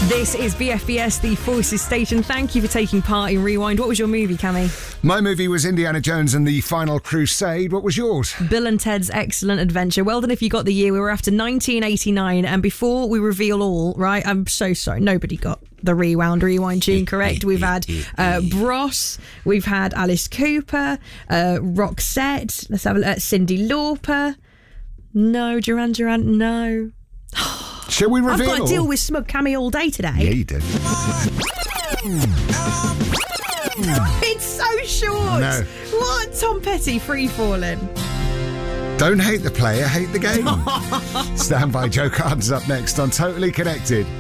This is BFBS, the Forces Station. Thank you for taking part in Rewind. What was your movie, Cammy? My movie was Indiana Jones and the Final Crusade. What was yours? Bill and Ted's Excellent Adventure. Well done if you got the year. We were after 1989. And before we reveal all, right, I'm so sorry. Nobody got the Rewind tune correct. We've had Bros. We've had Alice Cooper, Roxette. Let's have a look at Cyndi Lauper. No, Duran Duran, no. Shall we reveal? I've got to deal with smug Cammy all day today. Yeah, you do. It's so short. No. What? Tom Petty, Free Falling. Don't hate the player, hate the game. Stand by. Joe Carter's up next on Totally Connected.